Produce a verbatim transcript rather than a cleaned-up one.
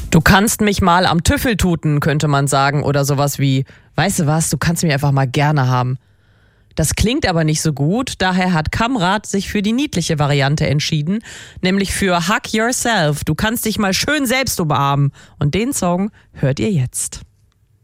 Du kannst mich mal am Tüffel tuten, könnte man sagen. Oder sowas wie, weißt du was, du kannst mich einfach mal gerne haben. Das klingt aber nicht so gut, daher hat Kamrat sich für die niedliche Variante entschieden, nämlich für Hug Yourself. Du kannst dich mal schön selbst umarmen. Und den Song hört ihr jetzt.